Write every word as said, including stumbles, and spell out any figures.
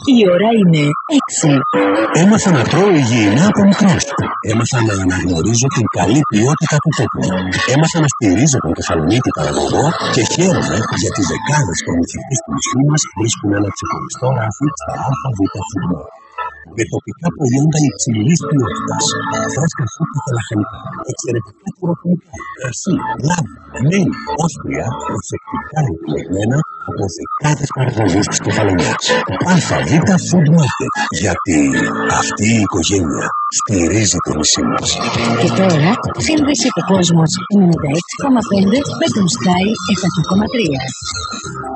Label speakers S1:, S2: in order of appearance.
S1: Η ώρα είναι έξι.
S2: Έμαθα να τρώω υγιεινά από μικρός. Έμαθα να αναγνωρίζω την καλή ποιότητα του τόπου. Έμαθα να στηρίζω τον Κεφαλονίτη παραγωγό και χαίρομαι γιατί δεκάδες προμηθευτές του νησιού μας βρίσκουν ένα ξεχωριστό ράφι στα ΑΒ Φουτμπολ. Με τοπικά προϊόντα υψηλής ποιότητας, φρέσκα φρούτα και λαχανικά, εξαιρετικά τουρκικά, κρασί, λάδι, μέλι, όσπρια, προσεκτικά επιλεγμένα από δεκάδες παραγωγούς της Κεφαλονιάς. ΑΒ Food Market, γιατί αυτή η οικογένεια στηρίζει το νησί μας.
S1: Και τώρα, σύνδεση και κόσμος ενενήντα έξι κόμμα πέντε με τον Sky εκατό κόμμα τρία.